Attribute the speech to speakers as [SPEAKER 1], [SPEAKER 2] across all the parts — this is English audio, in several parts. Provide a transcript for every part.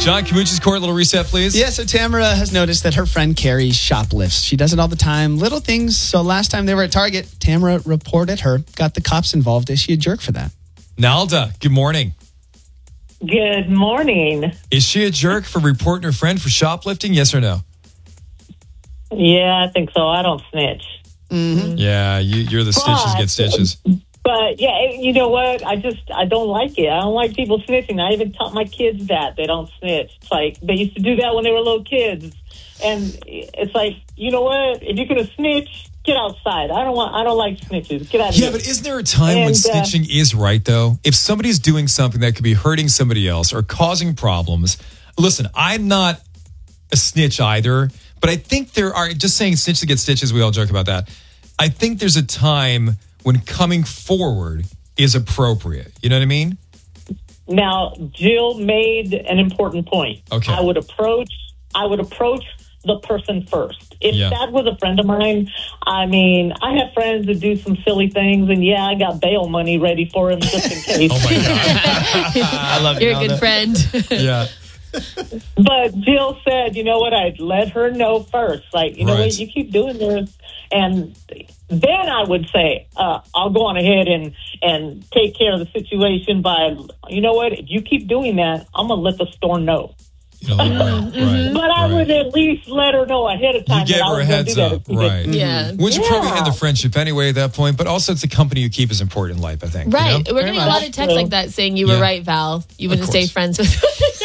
[SPEAKER 1] John, Camucci's Court, little reset, please.
[SPEAKER 2] Yeah, so Tamara has noticed that her friend Carrie shoplifts. She does it all the time, little things. So last time they were at Target, Tamara reported her, got the cops involved. Is she a jerk for that?
[SPEAKER 1] Nalda, good morning.
[SPEAKER 3] Good morning.
[SPEAKER 1] Is she a jerk for reporting her friend for shoplifting? Yes or no?
[SPEAKER 3] Yeah, I think so. I don't snitch.
[SPEAKER 2] Mm-hmm.
[SPEAKER 1] Yeah, you're the snitches get stitches.
[SPEAKER 3] But yeah, you know what? I don't like it. I don't like people snitching. I even taught my kids that they don't snitch. It's like they used to do that when they were little kids, and it's like, you know what? If you're gonna snitch, get outside. I don't like snitches. Get out of here.
[SPEAKER 1] Yeah, but isn't there a time when snitching is right though? If somebody's doing something that could be hurting somebody else or causing problems, listen, I'm not a snitch either, but I think there are. Just saying snitch to get stitches. We all joke about that. I think there's a time when coming forward is appropriate. You know what I mean?
[SPEAKER 3] Now, Jill made an important point.
[SPEAKER 1] Okay.
[SPEAKER 3] I would approach the person first. If that was a friend of mine, I mean, I have friends that do some silly things, and I got bail money ready for him just in case.
[SPEAKER 1] Oh, my God.
[SPEAKER 2] I love
[SPEAKER 4] You're a good friend.
[SPEAKER 1] Yeah.
[SPEAKER 3] But Jill said, you know what, I'd let her know first. Like, you know what, you keep doing this. And then I would say, I'll go on ahead and take care of the situation by, you know what, if you keep doing that, I'm going to let the store know.
[SPEAKER 1] But I
[SPEAKER 3] would at least let her know ahead of time.
[SPEAKER 1] You gave her a heads up, right?
[SPEAKER 4] Yeah.
[SPEAKER 1] Which would probably end the friendship anyway at that point, but also it's the company you keep is important in life, I think.
[SPEAKER 4] Right.
[SPEAKER 1] You know?
[SPEAKER 4] We're getting a lot of texts like that saying you were right, Val. You wouldn't stay friends with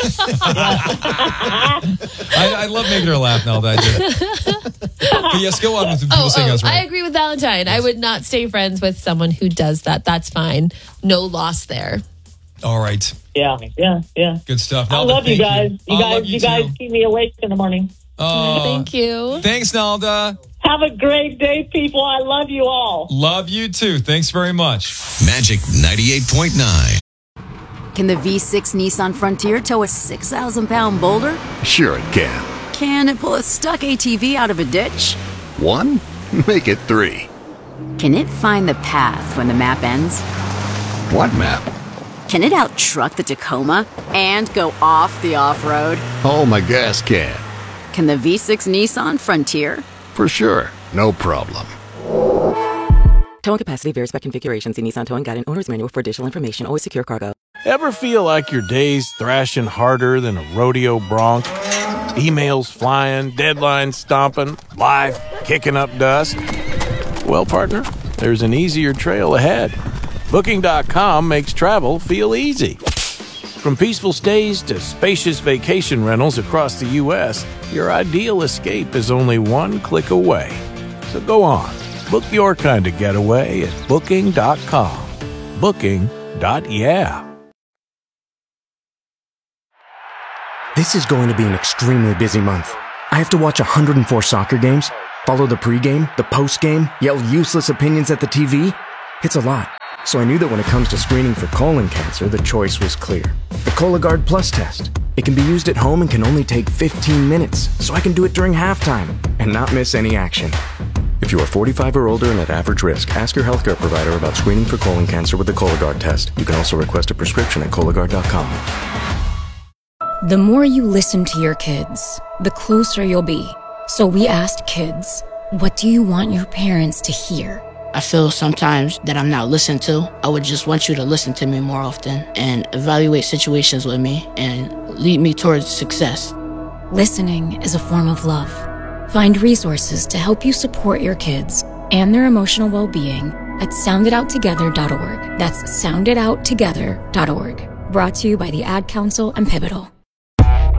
[SPEAKER 1] I love making her laugh now that I do. But yes, go on with the people saying I was right.
[SPEAKER 4] I agree with Valentine. I would not stay friends with someone who does that. That's fine. No loss there.
[SPEAKER 1] All right.
[SPEAKER 3] Yeah.
[SPEAKER 1] Good stuff.
[SPEAKER 3] Nalda, I love you guys. You guys keep me awake in the morning.
[SPEAKER 4] Thank you.
[SPEAKER 1] Thanks, Nalda.
[SPEAKER 3] Have a great day, people. I love you all.
[SPEAKER 1] Love you too. Thanks very much.
[SPEAKER 5] Magic 98.9.
[SPEAKER 6] Can the V6 Nissan Frontier tow a 6,000-pound boulder?
[SPEAKER 7] Sure it can.
[SPEAKER 6] Can it pull a stuck ATV out of a ditch?
[SPEAKER 7] 1? Make it 3.
[SPEAKER 6] Can it find the path when the map ends?
[SPEAKER 7] What map?
[SPEAKER 6] Can it out-truck the Tacoma and go off the off-road?
[SPEAKER 7] Oh, my gas can.
[SPEAKER 6] Can the V6 Nissan Frontier?
[SPEAKER 7] For sure. No problem.
[SPEAKER 8] Towing capacity varies by configuration. See Nissan Towing Guide and Owner's Manual for additional information. Always secure cargo.
[SPEAKER 9] Ever feel like your day's thrashing harder than a rodeo bronc? Emails flying, deadlines stomping, life kicking up dust? Well, partner, there's an easier trail ahead. Booking.com makes travel feel easy. From peaceful stays to spacious vacation rentals across the U.S., your ideal escape is only one click away. So go on, book your kind of getaway at Booking.com. Booking.yeah.
[SPEAKER 10] This is going to be an extremely busy month. I have to watch 104 soccer games, follow the pregame, the postgame, yell useless opinions at the TV. It's a lot. So I knew that when it comes to screening for colon cancer, the choice was clear. The Cologuard Plus test. It can be used at home and can only take 15 minutes, so I can do it during halftime and not miss any action. If you are 45 or older and at average risk, ask your healthcare provider about screening for colon cancer with the Cologuard test. You can also request a prescription at Cologuard.com.
[SPEAKER 11] The more you listen to your kids, the closer you'll be. So we asked kids, what do you want your parents to hear?
[SPEAKER 12] I feel sometimes that I'm not listened to. I would just want you to listen to me more often and evaluate situations with me and lead me towards success.
[SPEAKER 11] Listening is a form of love. Find resources to help you support your kids and their emotional well-being at soundedouttogether.org. That's soundedouttogether.org. Brought to you by the Ad Council and Pivotal.